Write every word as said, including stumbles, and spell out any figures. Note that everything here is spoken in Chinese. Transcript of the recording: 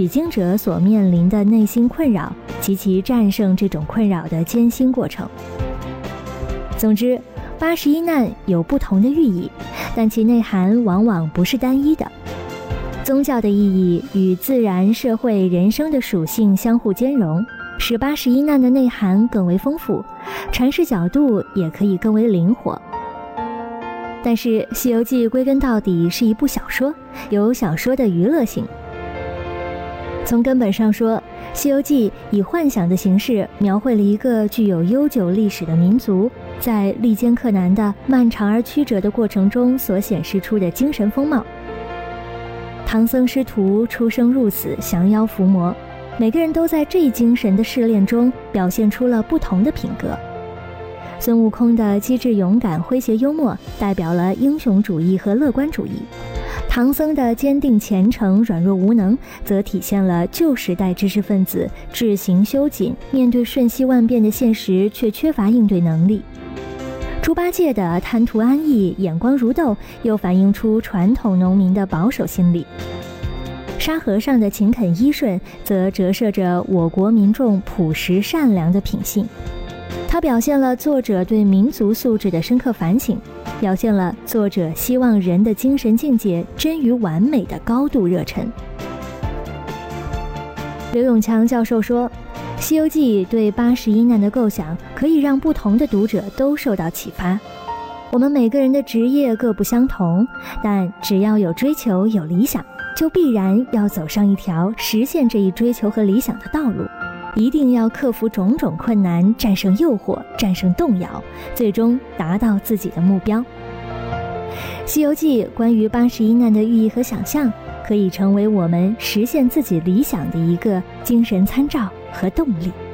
取经者所面临的内心困扰及其战胜这种困扰的艰辛过程。总之，八十一难有不同的寓意，但其内涵往往不是单一的。宗教的意义与自然、社会、人生的属性相互兼容，使八十一难的内涵更为丰富，阐释角度也可以更为灵活。但是《西游记》归根到底是一部小说，有小说的娱乐性。从根本上说，《西游记》以幻想的形式描绘了一个具有悠久历史的民族在历艰克难的漫长而曲折的过程中所显示出的精神风貌。唐僧师徒出生入死，降妖伏魔，每个人都在这一精神的试炼中表现出了不同的品格。孙悟空的机智勇敢、诙谐幽默代表了英雄主义和乐观主义，唐僧的坚定虔诚、软弱无能则体现了旧时代知识分子志行修谨，面对瞬息万变的现实却缺乏应对能力。猪八戒的贪图安逸、眼光如豆，又反映出传统农民的保守心理。沙和尚的勤恳依顺，则折射着我国民众朴实善良的品性。它表现了作者对民族素质的深刻反省，表现了作者希望人的精神境界臻于完美的高度热忱。刘永强教授说，《西游记》对八十一难的构想可以让不同的读者都受到启发。我们每个人的职业各不相同，但只要有追求、有理想，就必然要走上一条实现这一追求和理想的道路。一定要克服种种困难，战胜诱惑，战胜动摇，最终达到自己的目标。《西游记》关于八十一难的寓意和想象，可以成为我们实现自己理想的一个精神参照和动力。